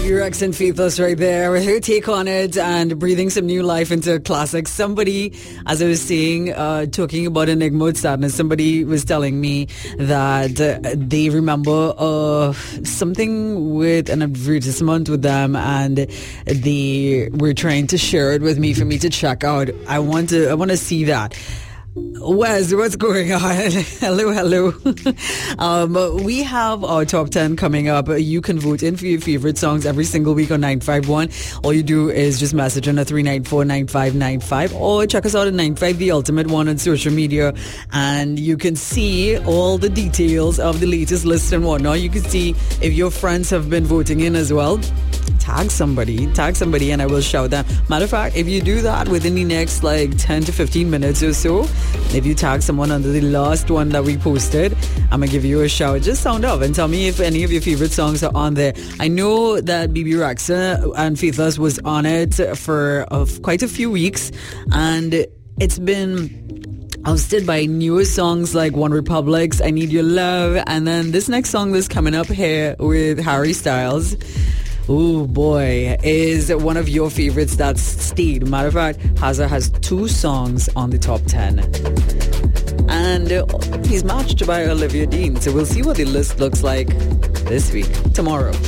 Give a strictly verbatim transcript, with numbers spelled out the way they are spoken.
Bebe Rexha and Faithless right there with her take on it and breathing some new life into a classic. Somebody, as I was saying, uh, talking about Enigma with Sadness, somebody was telling me that uh, they remember uh, something with an advertisement with them, and they were trying to share it with me for me to check out. I want to, I want to see that. Wes, what's going on? Hello, hello. um, we have our top ten coming up. You can vote in for your favorite songs every single week on nine five one. All you do is just message on a three nine four nine five nine five or check us out at nine five The Ultimate One on social media, and you can see all the details of the latest list and whatnot. You can see if your friends have been voting in as well. Tag somebody, tag somebody, and I will shout them. Matter of fact, if you do that within the next like ten to fifteen minutes or so, if you tag someone under the last one that we posted, I'm gonna give you a shout. Just sound off and tell me if any of your favorite songs are on there. I know that Bebe Rexha and Faithless was on it for uh, quite a few weeks, and it's been ousted by newer songs like One Republic's I Need Your Love, and then this next song that's coming up here with Harry Styles. Oh boy, is one of your favorites that's stayed. Matter of fact, Hazza has two songs on the top ten. And uh, he's matched by Olivia Dean. So we'll see what the list looks like this week, tomorrow.